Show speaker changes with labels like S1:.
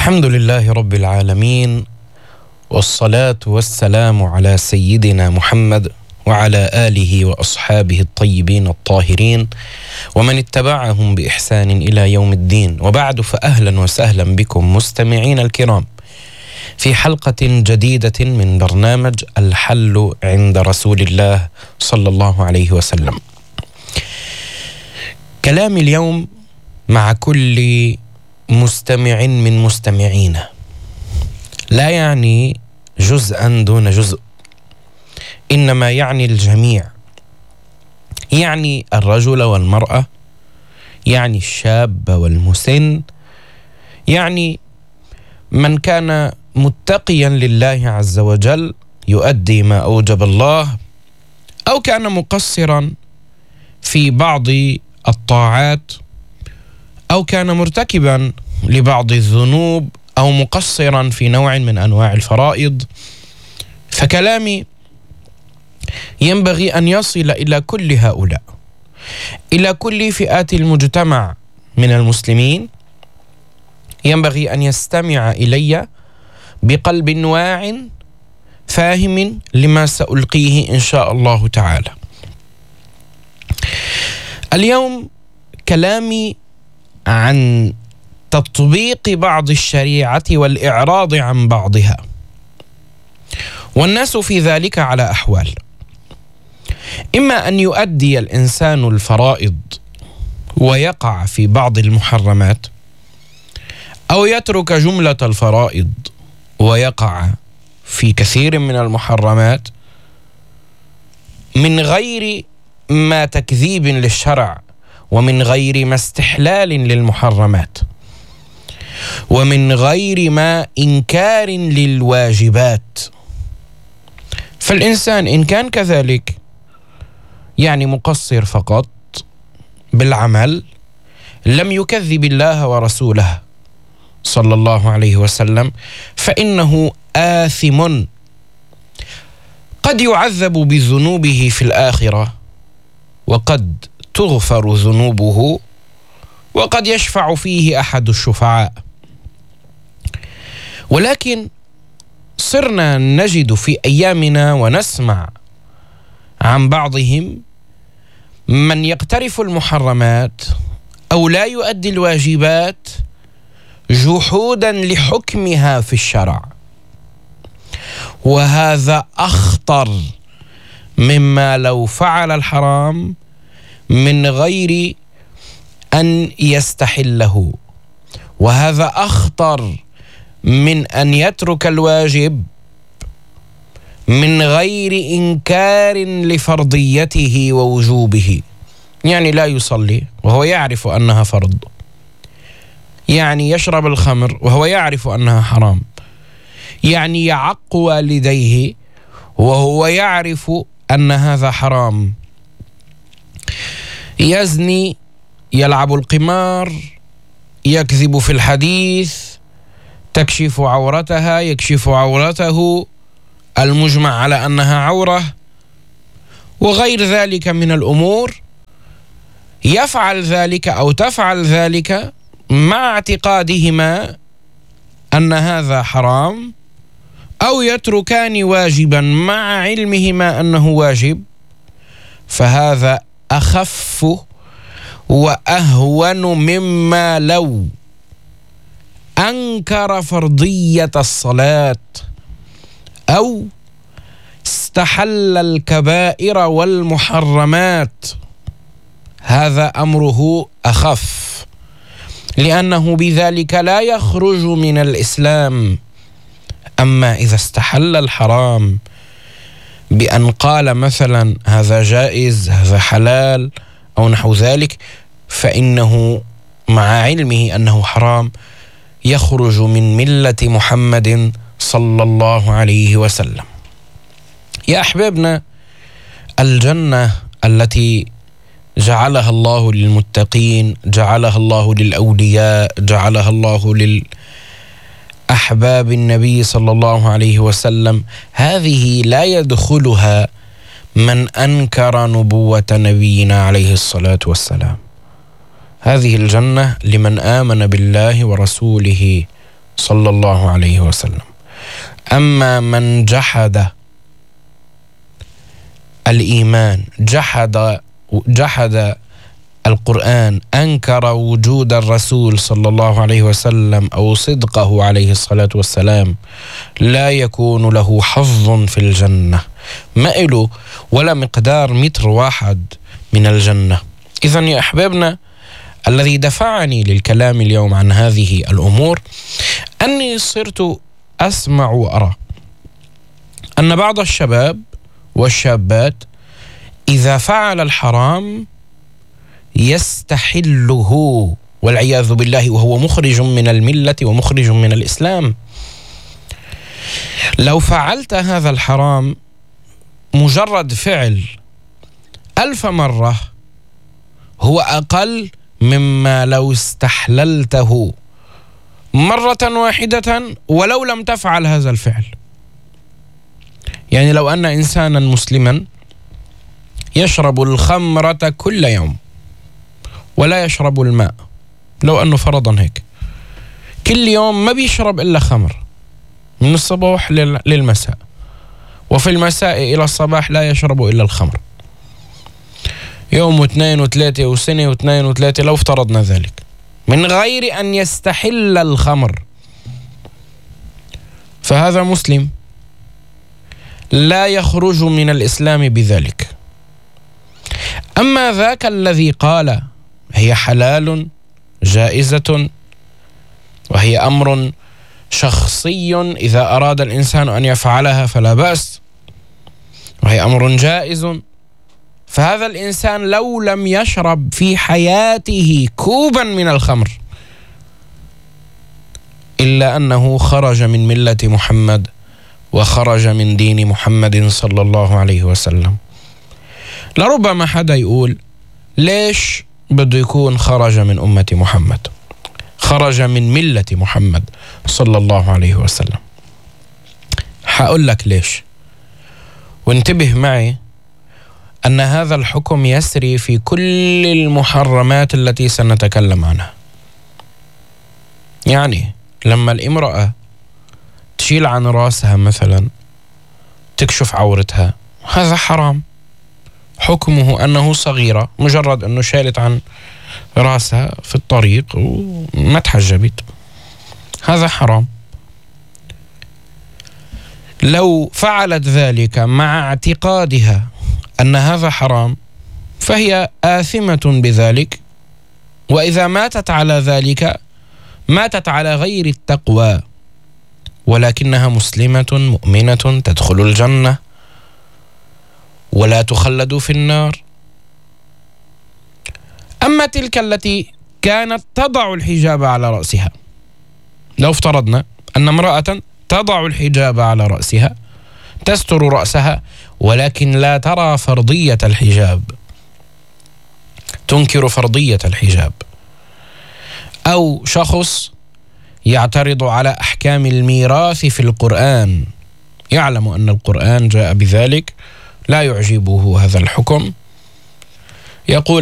S1: الحمد لله رب العالمين، والصلاة والسلام على سيدنا محمد وعلى آله وأصحابه الطيبين الطاهرين ومن اتبعهم بإحسان إلى يوم الدين. وبعد، فأهلا وسهلا بكم مستمعين الكرام في حلقة جديدة من برنامج الحل عند رسول الله صلى الله عليه وسلم. كلامي اليوم مع كل مستمع من مستمعينا لا يعني جزءا دون جزء، إنما يعني الجميع، يعني الرجل والمرأة، يعني الشاب والمسن، يعني من كان متقيا لله عز وجل يؤدي ما أوجب الله، أو كان مقصرا في بعض الطاعات، أو كان مرتكبا لبعض الذنوب، أو مقصرا في نوع من أنواع الفرائض. فكلامي ينبغي أن يصل إلى كل هؤلاء، إلى كل فئات المجتمع من المسلمين. ينبغي أن يستمع إلي بقلب واع فاهم لما سألقيه إن شاء الله تعالى. اليوم كلامي عن تطبيق بعض الشريعة والإعراض عن بعضها، والناس في ذلك على أحوال: إما أن يؤدي الإنسان الفرائض ويقع في بعض المحرمات، أو يترك جملة الفرائض ويقع في كثير من المحرمات من غير ما تكذيب للشرع، ومن غير ما استحلال للمحرمات، ومن غير ما إنكار للواجبات. فالإنسان إن كان كذلك، يعني مقصر فقط بالعمل، لم يكذب الله ورسوله صلى الله عليه وسلم، فإنه آثم، قد يعذب بذنوبه في الآخرة، وقد تغفر ذنوبه، وقد يشفع فيه أحد الشفعاء. ولكن صرنا نجد في أيامنا ونسمع عن بعضهم من يقترف المحرمات أو لا يؤدي الواجبات جحودا لحكمها في الشرع، وهذا أخطر مما لو فعل الحرام من غير أن يستحله، وهذا أخطر من أن يترك الواجب من غير إنكار لفرضيته ووجوبه. يعني لا يصلي وهو يعرف أنها فرض، يعني يشرب الخمر وهو يعرف أنها حرام، يعني يعق والديه وهو يعرف أن هذا حرام، يزني، يلعب القمار، يكذب في الحديث، تكشف عورتها، يكشف عورته المجمع على أنها عورة، وغير ذلك من الأمور. يفعل ذلك أو تفعل ذلك مع اعتقادهما أن هذا حرام، أو يتركان واجبا مع علمهما أنه واجب، فهذا أخف وأهون مما لو أنكر فرضية الصلاة أو استحل الكبائر والمحرمات. هذا أمره أخف، لأنه بذلك لا يخرج من الإسلام. أما إذا استحل الحرام بأن قال مثلا هذا جائز، هذا حلال، أو نحو ذلك، فإنه مع علمه أنه حرام يخرج من ملة محمد صلى الله عليه وسلم. يا أحبابنا، الجنة التي جعلها الله للمتقين، جعلها الله للأولياء، جعلها الله للأحباب النبي صلى الله عليه وسلم، هذه لا يدخلها من أنكر نبوة نبينا عليه الصلاة والسلام. هذه الجنة لمن آمن بالله ورسوله صلى الله عليه وسلم. أما من جحد الإيمان، جحد القرآن، أنكر وجود الرسول صلى الله عليه وسلم أو صدقه عليه الصلاة والسلام، لا يكون له حظ في الجنة، ما له ولا مقدار متر واحد من الجنة. إذن يا أحبابنا، الذي دفعني للكلام اليوم عن هذه الأمور أني صرت أسمع وأرى أن بعض الشباب والشابات إذا فعل الحرام يستحله والعياذ بالله، وهو مخرج من الملة ومخرج من الإسلام. لو فعلت هذا الحرام مجرد فعل 1000 مرة هو أقل مما لو استحللته مرة واحدة ولو لم تفعل هذا الفعل. يعني لو أن إنسانا مسلما يشرب الخمرة كل يوم ولا يشرب الماء، لو أنه فرضا هيك كل يوم ما بيشرب إلا خمر من الصباح للمساء، وفي المساء إلى الصباح لا يشرب إلا الخمر، يوم واثنين وثلاثة وسنة واثنين وثلاثة، لو افترضنا ذلك من غير أن يستحل الخمر، فهذا مسلم لا يخرج من الإسلام بذلك. أما ذاك الذي قال هي حلال جائزة وهي أمر شخصي إذا أراد الإنسان أن يفعلها فلا بأس، وهي أمر جائز، فهذا الإنسان لو لم يشرب في حياته كوبا من الخمر إلا أنه خرج من ملة محمد وخرج من دين محمد صلى الله عليه وسلم. لربما حدا يقول ليش بده يكون خرج من أمة محمد، خرج من ملة محمد صلى الله عليه وسلم؟ حقول لك ليش، وانتبه معي أن هذا الحكم يسري في كل المحرمات التي سنتكلم عنها. يعني لما الامرأة تشيل عن رأسها مثلا، تكشف عورتها، هذا حرام، حكمه أنه صغيرة، مجرد أنه شالت عن رأسها في الطريق وما تحجبت، هذا حرام. لو فعلت ذلك مع اعتقادها أن هذا حرام فهي آثمة بذلك، وإذا ماتت على ذلك ماتت على غير التقوى، ولكنها مسلمة مؤمنة تدخل الجنة ولا تخلد في النار. أما تلك التي كانت تضع الحجاب على رأسها، لو افترضنا أن امرأة تضع الحجاب على رأسها، تستر رأسها ولكن لا ترى فرضية الحجاب، تنكر فرضية الحجاب، أو شخص يعترض على أحكام الميراث في القرآن، يعلم أن القرآن جاء بذلك، لا يعجبه هذا الحكم، يقول